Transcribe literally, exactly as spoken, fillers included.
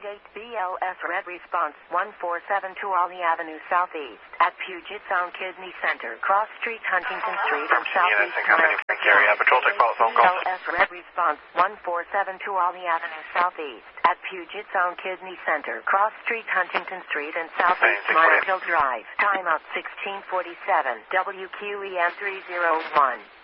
eight B L S Red Response one four seven two Olney Avenue Southeast at Puget Sound Kidney Center, Cross Street, Huntington Street, and Southeast Miles. Patrol take follow phone call. B L S Red Response one four seven two Olney Avenue Southeast at Puget Sound Kidney Center, Cross Street, Huntington Street, and Southeast Mile Hill Drive. Timeout sixteen forty-seven. W Q E M three oh one.